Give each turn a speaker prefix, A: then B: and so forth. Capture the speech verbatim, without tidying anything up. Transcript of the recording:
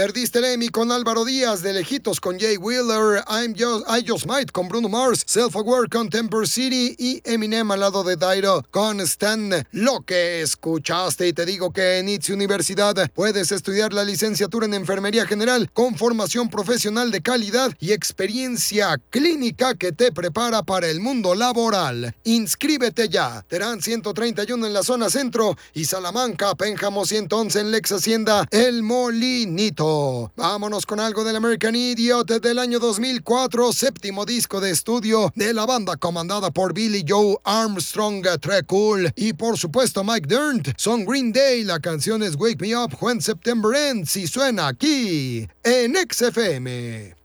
A: Perdiste el Emmy con Álvaro Díaz, De Lejitos con Jay Wheeler, I'm Just, I Just Might con Bruno Mars, Self-Aware con Temper City y Eminem al lado de Dido con Stan. Lo que escuchaste, y te digo que en I T S Universidad puedes estudiar la licenciatura en Enfermería General con formación profesional de calidad y experiencia clínica que te prepara para el mundo laboral. Inscríbete ya. Terán ciento treinta y uno en la zona centro y Salamanca, Pénjamo ciento once en Lex Hacienda, El Molinito. Vámonos con algo del American Idiot del año dos mil cuatro, séptimo disco de estudio de la banda comandada por Billy Joe Armstrong, Tre Cool y por supuesto Mike Dirnt. Son Green Day, la canción es Wake Me Up When September Ends y suena aquí en X F M.